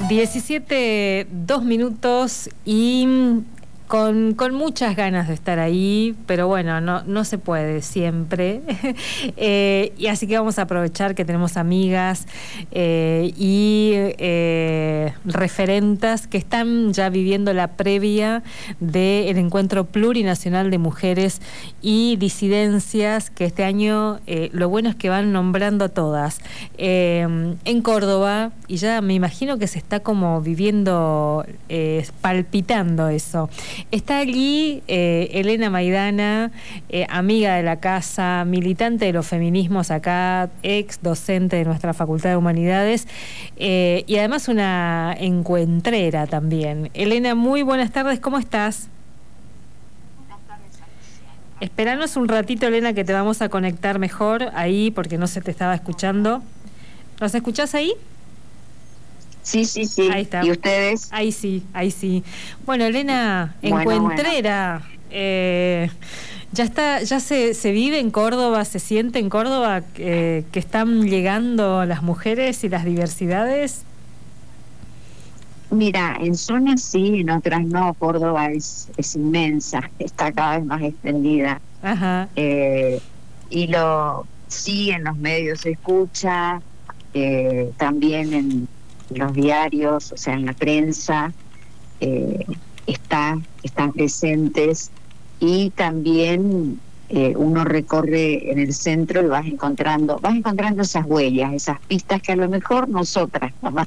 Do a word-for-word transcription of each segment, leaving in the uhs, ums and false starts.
diecisiete, dos minutos y con, con muchas ganas de estar ahí, pero bueno, no, no se puede siempre. eh, y así que vamos a aprovechar que tenemos amigas eh, y eh, referentas que están ya viviendo la previa del Encuentro Plurinacional de Mujeres y Disidencias, que este año eh, lo bueno es que van nombrando a todas. Eh, en Córdoba, y ya me imagino que se está como viviendo, eh, palpitando eso. Está allí eh, Elena Maidana, eh, amiga de la casa, militante de los feminismos acá, ex docente de nuestra Facultad de Humanidades eh, y además una encuentrera también. Elena, muy buenas tardes, ¿cómo estás? Buenas tardes, Alicia. Esperanos un ratito, Elena, que te vamos a conectar mejor ahí porque no se te estaba escuchando. ¿Nos escuchás ahí? Sí, sí, sí. Ahí está. ¿Y ustedes? Ahí sí, ahí sí. Bueno, Elena, Bueno, encuentrera, bueno. Eh, ya está, ya se, se vive en Córdoba, se siente en Córdoba eh, que están llegando las mujeres y las diversidades. Mira, en zonas sí, en otras no. Córdoba es, es inmensa, está cada vez más extendida. Ajá. Eh, y lo sí, en los medios se escucha, eh, también en los diarios, o sea, en la prensa, eh, está, están presentes, y también eh, uno recorre en el centro y vas encontrando, vas encontrando esas huellas, esas pistas que a lo mejor nosotras nomás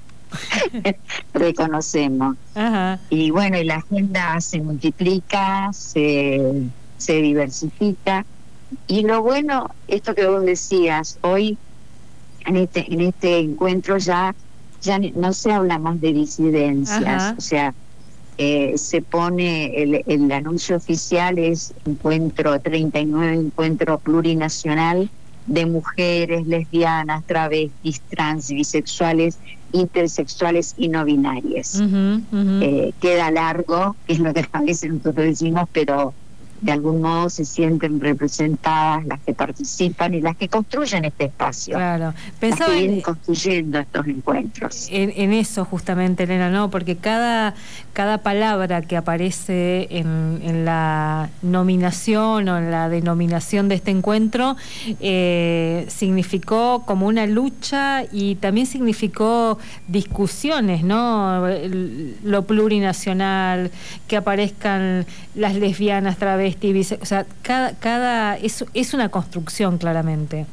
reconocemos. Ajá. Y bueno, y la agenda se multiplica, se, se diversifica, y lo bueno, esto que vos decías, hoy en este, en este encuentro ya ya no se habla más de disidencias. Ajá. O sea, eh, se pone el, el anuncio oficial es encuentro treinta y nueve, encuentro plurinacional de mujeres, lesbianas, travestis, trans, bisexuales, intersexuales y no binarias. Uh-huh, uh-huh. Eh, queda largo, es lo que a veces nosotros decimos, pero de algún modo se sienten representadas las que participan y las que construyen este espacio. Claro, pensaba las que vienen en, construyendo estos encuentros. En, en eso justamente, Elena, ¿no? Porque cada, cada palabra que aparece en, en la nominación o en la denominación de este encuentro eh, significó como una lucha y también significó discusiones, ¿no? Lo plurinacional, que aparezcan las lesbianas, travestis, o sea, cada, cada es, es una construcción claramente.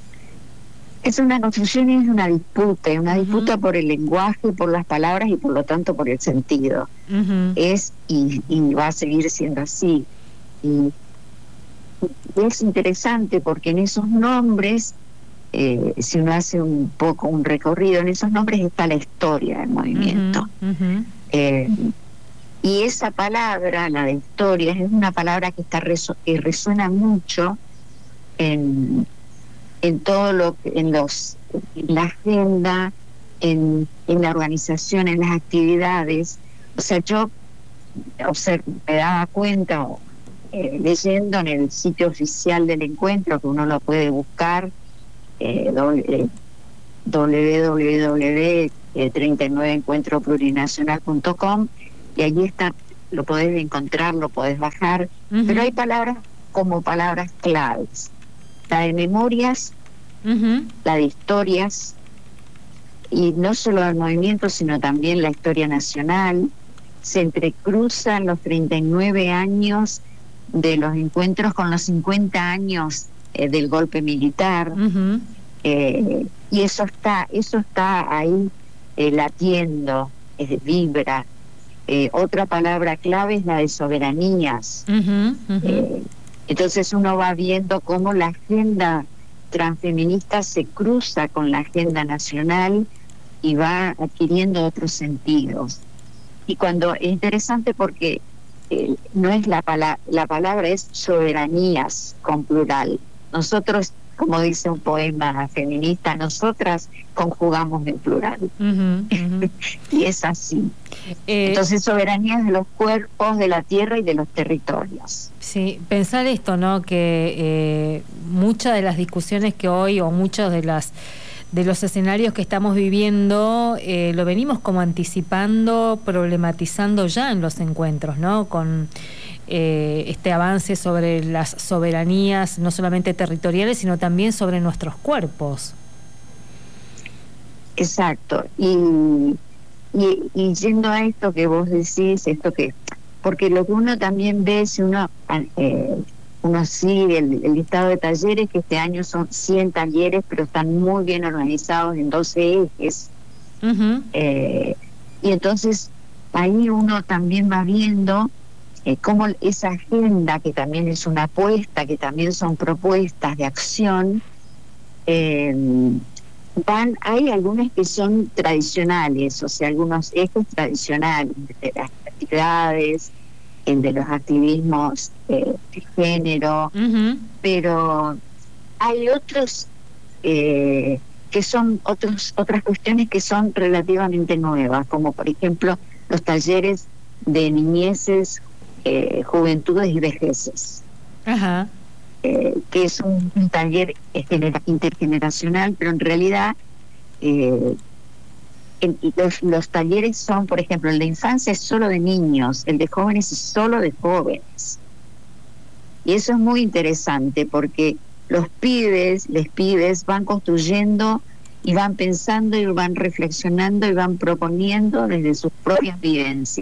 Es una construcción y es una disputa, una uh-huh. disputa por el lenguaje, por las palabras y por lo tanto por el sentido. Uh-huh. Es y, y va a seguir siendo así. Y es interesante porque en esos nombres, eh, si uno hace un poco un recorrido, en esos nombres está la historia del movimiento. Uh-huh. Uh-huh. Eh, Y esa palabra, la de historia, es una palabra que está resu- que resuena mucho en, en todo lo que, en los, en la agenda, en, en la organización, en las actividades. O sea, yo observ- me daba cuenta eh, leyendo en el sitio oficial del encuentro, que uno lo puede buscar, eh, doble, doble u doble u doble u punto treinta y nueve encuentro plurinacional punto com, y allí está, lo podés encontrar, lo podés bajar, uh-huh. pero hay palabras como palabras claves, la de memorias, uh-huh. la de historias, y no solo del movimiento, sino también la historia nacional. Se entrecruzan los treinta y nueve años de los encuentros con los cincuenta años eh, del golpe militar, uh-huh. eh, y eso está, eso está ahí eh, latiendo, eh, vibra. Eh, otra palabra clave es la de soberanías. Uh-huh, uh-huh. Eh, entonces uno va viendo cómo la agenda transfeminista se cruza con la agenda nacional y va adquiriendo otros sentidos. Y cuando es interesante porque eh, no es la palabra, la palabra es soberanías con plural. Nosotros, como dice un poema feminista, nosotras conjugamos en plural. Uh-huh, uh-huh. Y es así. Eh, Entonces, soberanía de los cuerpos, de la tierra y de los territorios. Sí, pensar esto, ¿no? Que eh, muchas de las discusiones que hoy, o muchas de las de los escenarios que estamos viviendo, eh, lo venimos como anticipando, problematizando ya en los encuentros, ¿no? Con eh, este avance sobre las soberanías, no solamente territoriales, sino también sobre nuestros cuerpos. Exacto. Y, y, y yendo a esto que vos decís, esto que, porque lo que uno también ve, si uno eh, uno sigue el, el listado de talleres, que este año son cien talleres, pero están muy bien organizados en doce ejes. Uh-huh. Eh, y entonces ahí uno también va viendo eh, cómo esa agenda, que también es una apuesta, que también son propuestas de acción, eh, van, hay algunas que son tradicionales, o sea, algunos ejes tradicionales de las actividades, el de los activismos eh, de género, uh-huh. pero hay otros eh, que son otros otras cuestiones que son relativamente nuevas, como por ejemplo los talleres de niñeces, eh, juventudes y vejeces, uh-huh. eh, que es un, un taller intergeneracional, pero en realidad eh, El, los, los talleres son, por ejemplo, el de infancia es solo de niños, el de jóvenes es solo de jóvenes. Y eso es muy interesante porque los pibes, les pibes van construyendo y van pensando y van reflexionando y van proponiendo desde sus propias vivencias.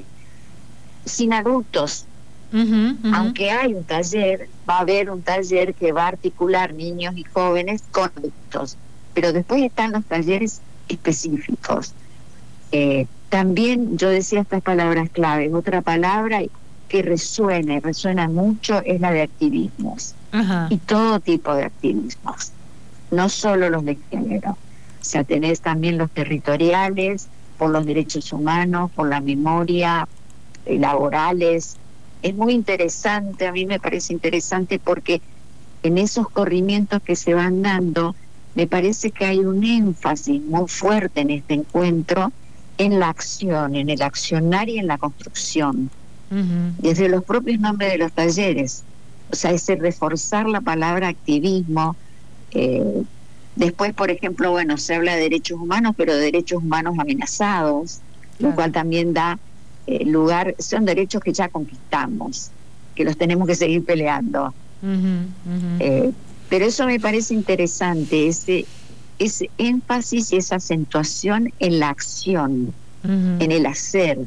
Sin adultos. Uh-huh, uh-huh. Aunque hay un taller, va a haber un taller que va a articular niños y jóvenes con adultos. Pero después están los talleres específicos. Eh, también yo decía estas palabras claves. Otra palabra que resuena y resuena mucho es la de activismos. Uh-huh. Y todo tipo de activismos, no solo los de género. O sea, tenés también los territoriales, por los derechos humanos, por la memoria, eh, laborales. Es muy interesante, a mí me parece interesante porque en esos corrimientos que se van dando, me parece que hay un énfasis muy fuerte en este encuentro en la acción, en el accionar y en la construcción, uh-huh. desde los propios nombres de los talleres. O sea, ese reforzar la palabra activismo. Eh, después, por ejemplo, bueno, se habla de derechos humanos, pero de derechos humanos amenazados, claro. Lo cual también da eh, lugar, son derechos que ya conquistamos, que los tenemos que seguir peleando. Uh-huh, uh-huh. Eh, pero eso me parece interesante, ese ese énfasis y esa acentuación en la acción, uh-huh. en el hacer,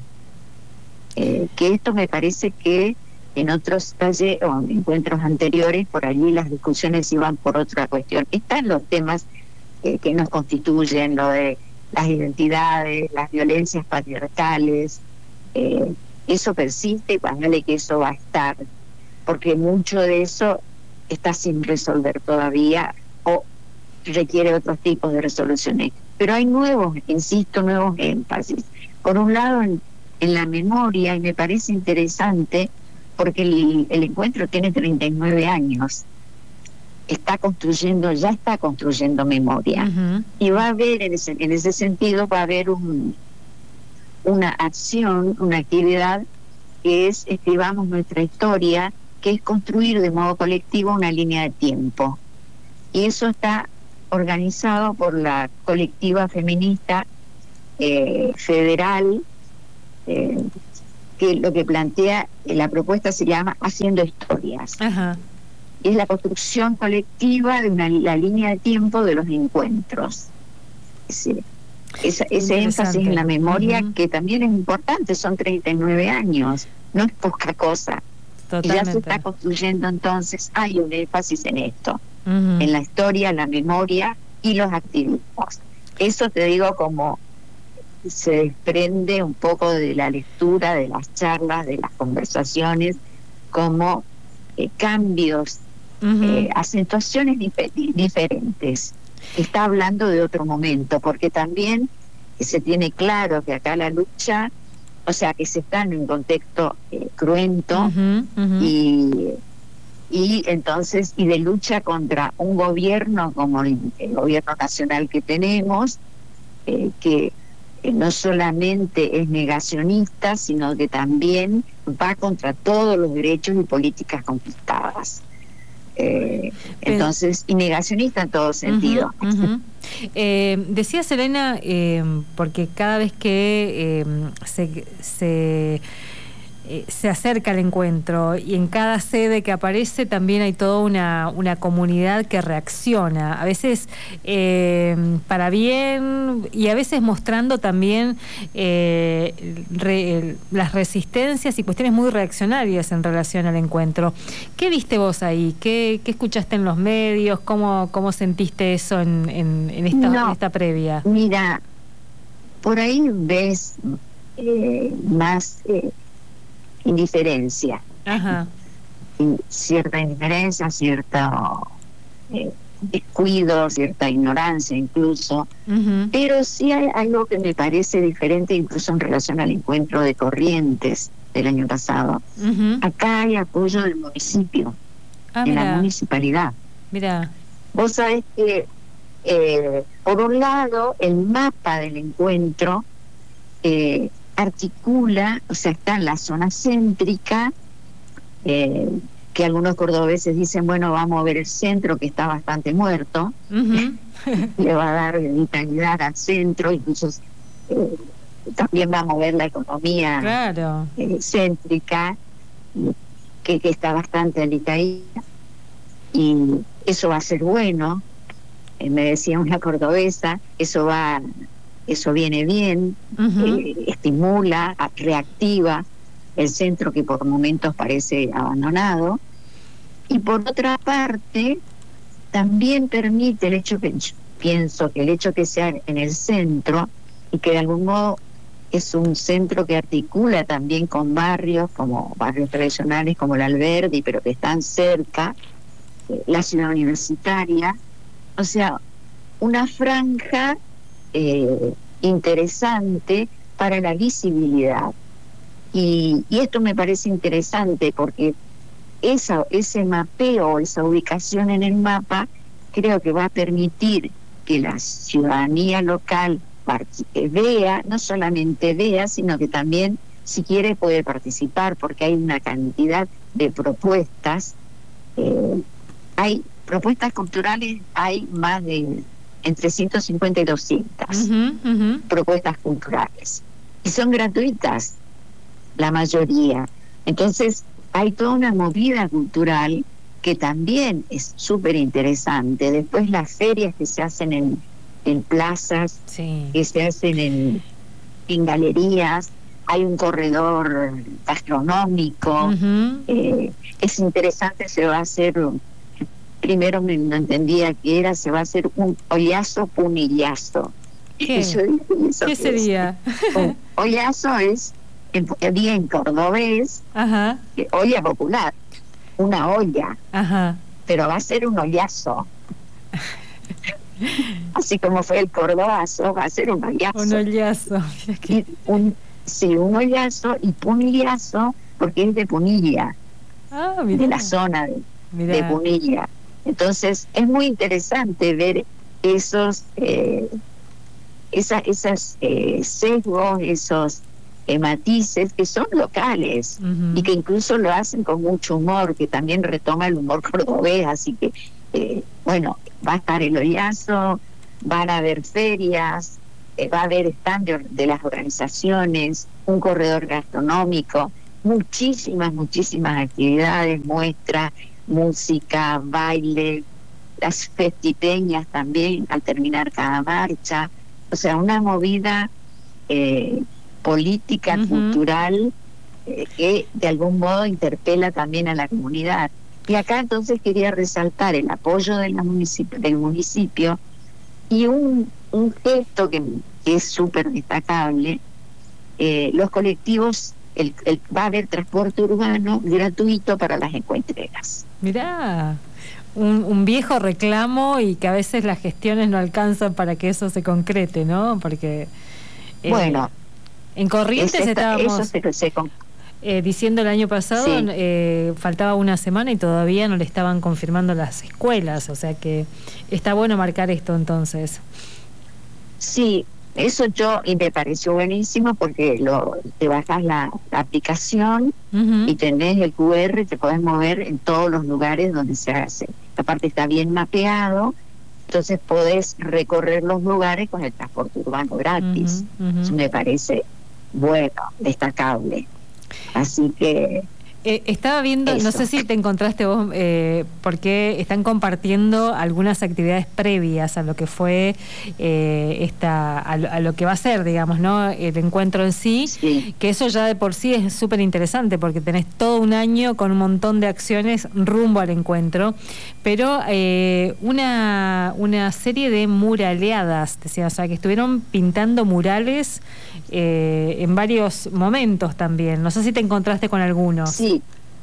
eh, que esto me parece que en otros talleres o encuentros anteriores, por allí las discusiones iban por otra cuestión. Están los temas eh, que nos constituyen, lo de las identidades, las violencias patriarcales, eh, eso persiste y vale que eso va a estar, porque mucho de eso está sin resolver todavía o requiere otros tipos de resoluciones. Pero hay nuevos, insisto, nuevos énfasis. Por un lado, en, en la memoria, y me parece interesante, porque el, el encuentro tiene treinta y nueve años, está construyendo, ya está construyendo memoria. Uh-huh. Y va a haber, en ese, en ese sentido, va a haber un, una acción, una actividad que es escribamos nuestra historia, que es construir de modo colectivo una línea de tiempo. Y eso está organizado por la colectiva feminista eh, federal, eh, que lo que plantea, eh, la propuesta se llama Haciendo Historias. Uh-huh. Es la construcción colectiva de una, la línea de tiempo de los encuentros. Ese, esa, ese énfasis en la memoria, uh-huh. que también es importante, son treinta y nueve años, no es poca cosa. Totalmente. Y ya se está construyendo, entonces hay un énfasis en esto, uh-huh. en la historia, la memoria y los activismos. Eso te digo como se desprende un poco de la lectura, de las charlas, de las conversaciones, como eh, cambios, uh-huh. eh, acentuaciones dif- diferentes. Está hablando de otro momento, porque también se tiene claro que acá la lucha, o sea, que se está en un contexto eh, cruento, uh-huh, uh-huh. y y entonces y de lucha contra un gobierno como el, el gobierno nacional que tenemos, eh, que eh, no solamente es negacionista, sino que también va contra todos los derechos y políticas conquistadas. Eh, entonces, y negacionista en todo sentido. Uh-huh, uh-huh. Eh, decía Selena, eh, porque cada vez que eh, se, se, eh, se acerca el encuentro y en cada sede que aparece también hay toda una, una comunidad que reacciona, a veces eh, para bien y a veces mostrando también eh, re, las resistencias y cuestiones muy reaccionarias en relación al encuentro. ¿Qué viste vos ahí? ¿Qué, qué escuchaste en los medios? ¿Cómo, cómo sentiste eso en, en, en, esta, no, en esta previa? Mira, por ahí ves eh, más eh, indiferencia. Ajá. Cierta indiferencia, cierto eh, descuido, cierta ignorancia incluso. Uh-huh. Pero sí hay algo que me parece diferente incluso en relación al encuentro de Corrientes del año pasado. Uh-huh. Acá hay apoyo del municipio, ah, de la municipalidad. Mira. Vos sabés que eh, por un lado el mapa del encuentro eh, articula, o sea, está en la zona céntrica, eh, que algunos cordobeses dicen, bueno, vamos a ver el centro que está bastante muerto, uh-huh. le va a dar vitalidad al centro, incluso eh, también va a mover la economía claro. eh, céntrica, que, que está bastante alicaída, y eso va a ser bueno, eh, me decía una cordobesa, eso va... Eso viene bien, uh-huh. eh, estimula, reactiva el centro que por momentos parece abandonado. Y por otra parte, también permite el hecho que, yo pienso que el hecho que sea en el centro y que de algún modo es un centro que articula también con barrios, como barrios tradicionales como el Alberdi, pero que están cerca, eh, la ciudad universitaria, o sea, una franja Eh, interesante para la visibilidad y, y esto me parece interesante porque esa, ese mapeo, esa ubicación en el mapa creo que va a permitir que la ciudadanía local vea, no solamente vea, sino que también si quiere puede participar porque hay una cantidad de propuestas, eh, hay propuestas culturales, hay más de entre ciento cincuenta y doscientas uh-huh, uh-huh. propuestas culturales y son gratuitas la mayoría, entonces hay toda una movida cultural que también es súper interesante. Después las ferias que se hacen en, en plazas, sí. que se hacen en, en galerías, hay un corredor gastronómico, uh-huh. eh, es interesante, se va a hacer primero me no entendía qué era, se va a hacer un ollazo punillazo. ¿Qué, yo dije, ¿eso ¿Qué qué sería? Es? Un ollazo es, en, en cordobés, ajá. olla popular, una olla, ajá. pero va a ser un ollazo. Así como fue el cordobazo, va a ser un ollazo. Un ollazo. Y un, sí, un ollazo y punillazo, porque es de Punilla, ah, de la zona de, de Punilla. Entonces es muy interesante ver esos eh, esa, esas eh, sesgos, esos eh, matices que son locales uh-huh. y que incluso lo hacen con mucho humor, que también retoma el humor cordobés, así que eh, bueno, va a estar el ollazo, van a haber ferias, eh, va a haber stand de, de las organizaciones, un corredor gastronómico, muchísimas, muchísimas actividades, muestras, música, baile, las festipeñas también al terminar cada marcha, o sea, una movida eh, política, uh-huh. cultural, eh, que de algún modo interpela también a la comunidad. Y acá entonces quería resaltar el apoyo de la municipio, del municipio y un, un gesto que, que es súper destacable, eh, los colectivos. El, el, va a haber transporte urbano gratuito para las encuentreras. Mirá, un, un viejo reclamo y que a veces las gestiones no alcanzan para que eso se concrete, ¿no? Porque eh, bueno, en Corrientes esta, estábamos eso se, se con... eh, diciendo el año pasado, sí. eh, faltaba una semana y todavía no le estaban confirmando las escuelas, o sea que está bueno marcar esto entonces. Sí, Eso yo, y me pareció buenísimo porque lo te bajas la, la aplicación uh-huh. y tenés el cu erre, te podés mover en todos los lugares donde se hace. Aparte está bien mapeado, entonces podés recorrer los lugares con el transporte urbano gratis. Uh-huh, uh-huh. Eso me parece bueno, destacable. Así que... Eh, estaba viendo, eso. No sé si te encontraste vos, eh, porque están compartiendo algunas actividades previas a lo que fue eh, esta, a lo, a lo que va a ser, digamos, ¿no? El encuentro en sí, sí. Que eso ya de por sí es súper interesante, porque tenés todo un año con un montón de acciones rumbo al encuentro, pero eh, una, una serie de muraleadas, decía, o sea, que estuvieron pintando murales eh, en varios momentos también. No sé si te encontraste con algunos. Sí.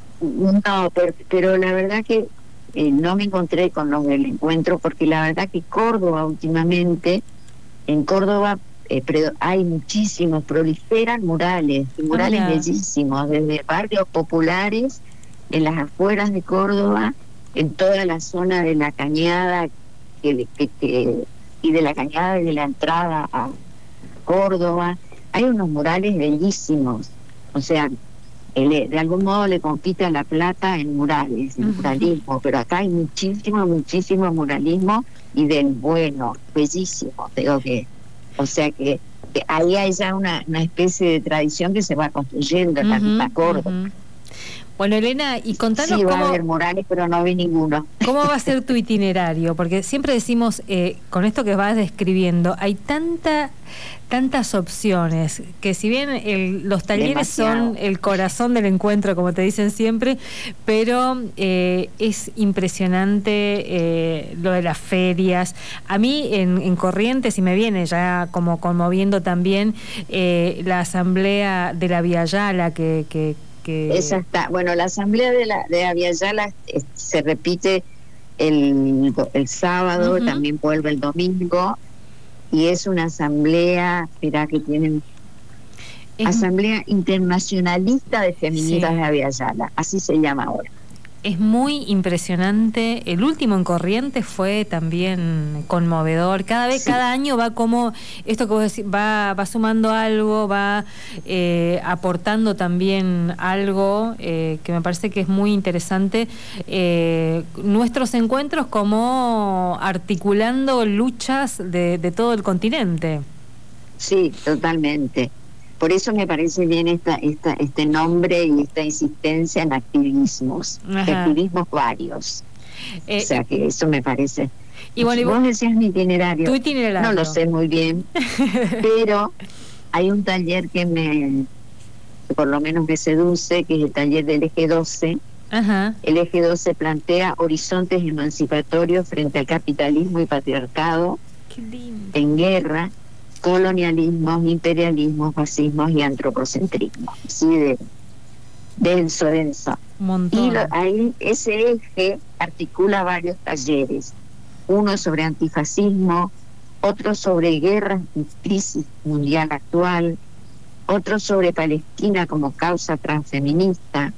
No, pero, pero la verdad que eh, no me encontré con los del encuentro, porque la verdad que Córdoba últimamente, en Córdoba eh, hay muchísimos, proliferan murales, y murales ah, bellísimos, desde barrios populares, en las afueras de Córdoba, en toda la zona de la Cañada, que, que, que, y de la Cañada y de la entrada a Córdoba, hay unos murales bellísimos, o sea, de algún modo le compite a La Plata en murales, en uh-huh. muralismo, pero acá hay muchísimo, muchísimo muralismo y del bueno, bellísimo, digo que, o sea que, que ahí hay ya una, una especie de tradición que se va construyendo en uh-huh. la misma Córdoba. Uh-huh. Bueno, Elena, y contanos sí, cómo... va a haber murales, pero no vi ninguno. ¿Cómo va a ser tu itinerario? Porque siempre decimos, eh, con esto que vas describiendo, hay tanta tantas opciones, que si bien el, los talleres Demasiado. Son el corazón del encuentro, como te dicen siempre, pero eh, es impresionante eh, lo de las ferias. A mí en, en Corrientes, y me viene ya como conmoviendo también, eh, la asamblea de la Via Yala, que... que Que... Esa está. Bueno, la asamblea de la de Aviala eh, se repite el, el sábado, uh-huh. también vuelve el domingo, y es una asamblea, espera que tienen, es... Asamblea Internacionalista de Feministas sí. de Aviala, así se llama ahora. Es muy impresionante. El último en Corrientes fue también conmovedor. Cada vez, sí. cada año va como esto que vos decís, va, va sumando algo, va eh, aportando también algo eh, que me parece que es muy interesante. Eh, nuestros encuentros como articulando luchas de, de todo el continente. Sí, totalmente. Por eso me parece bien esta, esta, este nombre y esta insistencia en activismos, Ajá. activismos varios. Eh, o sea que eso me parece. Y bueno, y vos decías mi itinerario. Tu itinerario. No lo sé muy bien, pero hay un taller que me, que por lo menos me seduce, que es el taller del eje doce. Ajá. El eje doce plantea horizontes emancipatorios frente al capitalismo y patriarcado. Qué lindo. En guerra, colonialismos, imperialismos, fascismos y antropocentrismo. Así de denso, denso. Montón. Y lo, ahí ese eje articula varios talleres. Uno sobre antifascismo, otro sobre guerra y crisis mundial actual, otro sobre Palestina como causa transfeminista,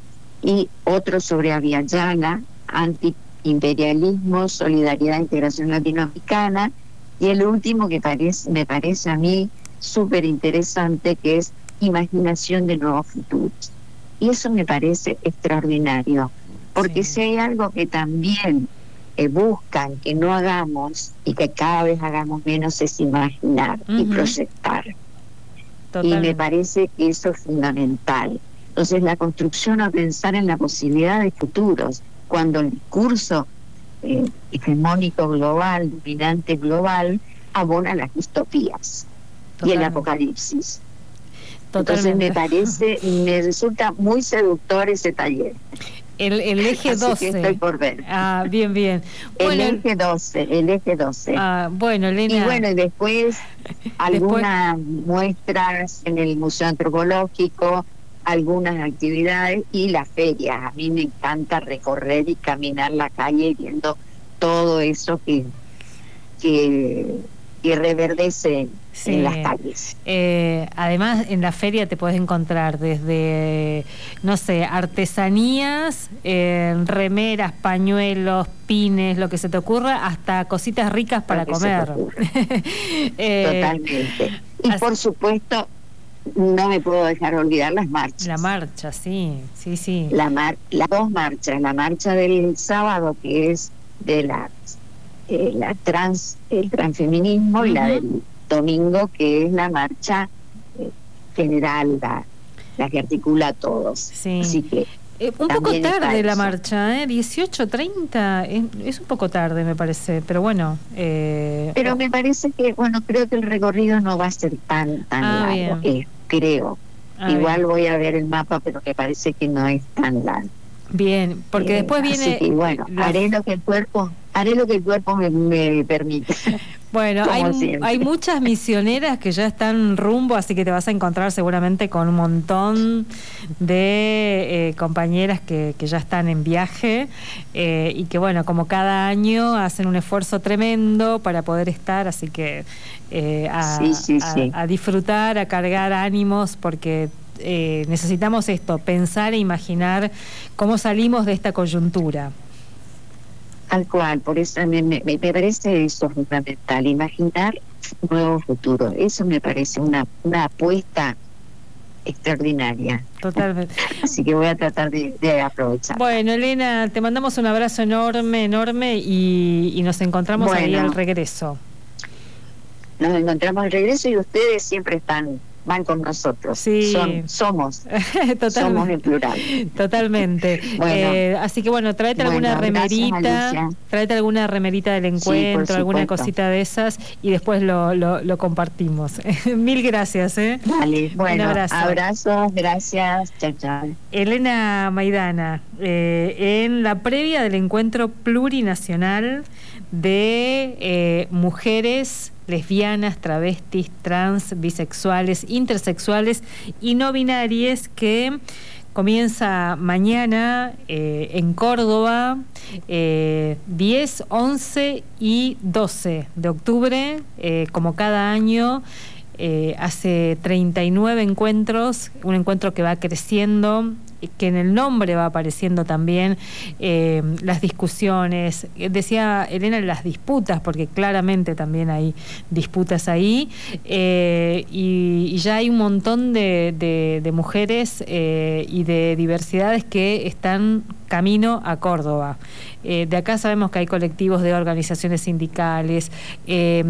y otro sobre Aviala, antiimperialismo, solidaridad e integración latinoamericana, y el último que parece, me parece a mí súper interesante, que es imaginación de nuevos futuros. Y eso me parece extraordinario, porque sí. si hay algo que también eh, buscan que no hagamos y que cada vez hagamos menos, es imaginar uh-huh. y proyectar. Totalmente. Y me parece que eso es fundamental. Entonces la construcción a pensar en la posibilidad de futuros, cuando el discurso Eh, hegemónico global, dominante global, abona las distopías Totalmente. Y el apocalipsis. Totalmente. Entonces me parece, me resulta muy seductor ese taller. El, el eje doce. Así que estoy por ver. Ah, bien, bien. Bueno, el eje doce, el eje doce. Ah, bueno, Elena. Y bueno, y después algunas después... muestras en el Museo Antropológico, algunas actividades y las ferias. A mí me encanta recorrer y caminar la calle viendo todo eso que que, que reverdece sí. en las calles. Eh, además, en la feria te puedes encontrar desde, no sé, artesanías, eh, remeras, pañuelos, pines, lo que se te ocurra, hasta cositas ricas para comer. eh, Totalmente. Y así, por supuesto, no me puedo dejar olvidar las marchas. La marcha, sí, sí, sí. La mar, las dos marchas, la marcha del sábado, que es de la, eh, la trans, el transfeminismo, uh-huh. y la del domingo, que es la marcha eh, general, la, la que articula a todos. Sí. Así que eh, un poco tarde la marcha, ¿eh? dieciocho treinta, es, es un poco tarde me parece, pero bueno. Eh, pero me parece que, bueno, creo que el recorrido no va a ser tan, tan ah, largo, eh, creo. Ah, Igual bien. Voy a ver el mapa, pero me parece que no es tan largo. Bien, porque eh, después viene... Así que, bueno, la... haré lo que el cuerpo, haré lo que el cuerpo me, me permita. Bueno, hay, hay muchas misioneras que ya están rumbo, así que te vas a encontrar seguramente con un montón de eh, compañeras que, que ya están en viaje eh, y que, bueno, como cada año hacen un esfuerzo tremendo para poder estar, así que eh, a, sí, sí, a, sí. a disfrutar, a cargar ánimos, porque eh, necesitamos esto, pensar e imaginar cómo salimos de esta coyuntura. Tal cual, por eso me, me, me parece eso fundamental, imaginar un nuevo futuro. Eso me parece una, una apuesta extraordinaria. Totalmente. Así que voy a tratar de, de aprovechar. Bueno, Elena, te mandamos un abrazo enorme, enorme y, y nos encontramos bueno, ahí al regreso. Nos encontramos al regreso y ustedes siempre están... van con nosotros. Sí. Son, somos. somos en plural. Totalmente. Bueno, eh, así que bueno, tráete bueno, alguna remerita, tráete alguna remerita del encuentro, sí, alguna cosita de esas y después lo, lo, lo compartimos. Mil gracias, ¿eh? Vale, bueno, un abrazo. Abrazos, gracias. Chao, chao. Elena Maidana, eh, en la previa del encuentro plurinacional de eh, mujeres lesbianas, travestis, trans, bisexuales, intersexuales y no binarias, que comienza mañana eh, en Córdoba, eh, diez, once y doce de octubre, eh, como cada año. Eh, hace treinta y nueve encuentros, un encuentro que va creciendo, que en el nombre va apareciendo también eh, las discusiones, decía Elena, las disputas, porque claramente también hay disputas ahí, eh, y, y ya hay un montón de, de, de mujeres eh, y de diversidades que están camino a Córdoba. Eh, de acá sabemos que hay colectivos de organizaciones sindicales, eh,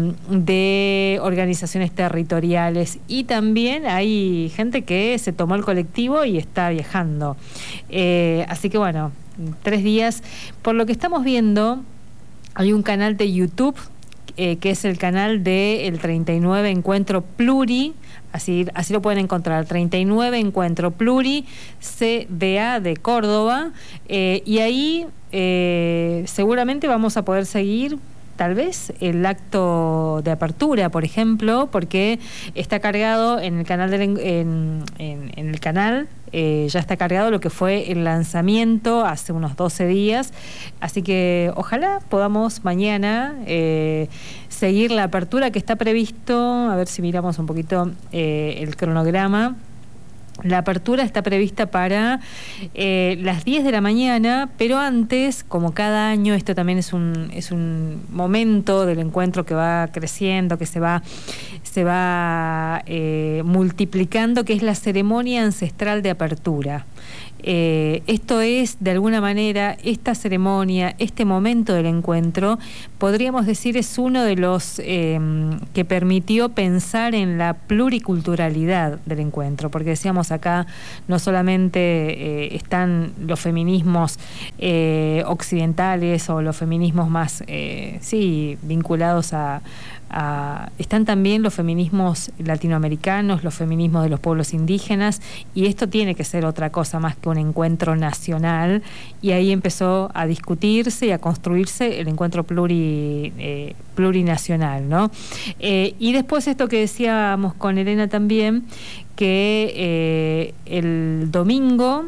de organizaciones territoriales, y también hay gente que se tomó el colectivo y está viajando. Eh, así que bueno, tres días. Por lo que estamos viendo, hay un canal de YouTube eh, que es el canal del treinta y nueve Encuentro Pluri, así, así lo pueden encontrar, treinta y nueve Encuentro Pluri, C B A de Córdoba, eh, y ahí eh, seguramente vamos a poder seguir tal vez el acto de apertura, por ejemplo, porque está cargado en el canal del, en, en, en el canal eh, ya está cargado lo que fue el lanzamiento hace unos doce días, así que ojalá podamos mañana eh, seguir la apertura que está previsto. A ver si miramos un poquito eh, el cronograma. La apertura está prevista para eh, las diez de la mañana, pero antes, como cada año, esto también es un, es un momento del encuentro que va creciendo, que se va, se va eh, multiplicando, que es la ceremonia ancestral de apertura. Eh, esto es, de alguna manera, esta ceremonia, este momento del encuentro, podríamos decir es uno de los eh, que permitió pensar en la pluriculturalidad del encuentro, porque decíamos acá no solamente eh, están los feminismos eh, occidentales o los feminismos más, eh, sí, vinculados a, a... están también los feminismos latinoamericanos, los feminismos de los pueblos indígenas, y esto tiene que ser otra cosa más que un encuentro nacional, y ahí empezó a discutirse y a construirse el encuentro pluri, eh, plurinacional, ¿no? Eh, y después esto que decíamos con Elena también, que eh, el domingo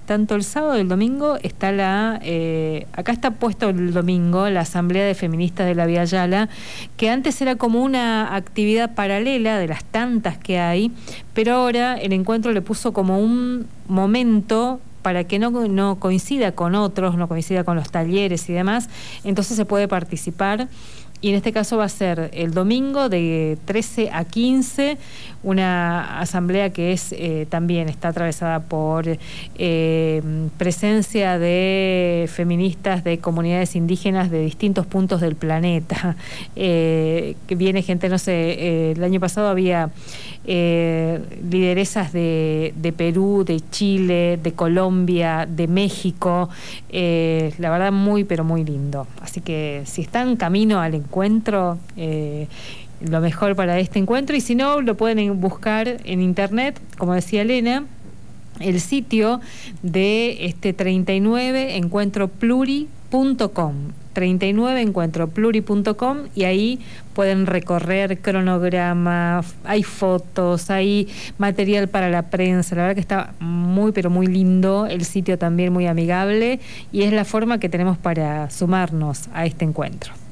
tanto el sábado y el domingo está la, eh, acá está puesto el domingo, la Asamblea de Feministas de la Vía Yala, que antes era como una actividad paralela de las tantas que hay, pero ahora el encuentro le puso como un momento para que no, no coincida con otros, no coincida con los talleres y demás, entonces se puede participar. Y en este caso va a ser el domingo de trece a quince, una asamblea que es eh, también está atravesada por eh, presencia de feministas de comunidades indígenas de distintos puntos del planeta. Eh, que viene gente, no sé, eh, el año pasado había eh, lideresas de, de Perú, de Chile, de Colombia, de México. Eh, la verdad, muy, pero muy lindo. Así que si están camino al encuentro, encuentro eh, lo mejor para este encuentro, y si no, lo pueden buscar en internet, como decía Elena, el sitio de este treinta y nueve encuentro pluri punto com, treinta y nueve encuentro pluri punto com, y ahí pueden recorrer cronograma, hay fotos, hay material para la prensa. La verdad que está muy, pero muy lindo, el sitio también muy amigable, y es la forma que tenemos para sumarnos a este encuentro.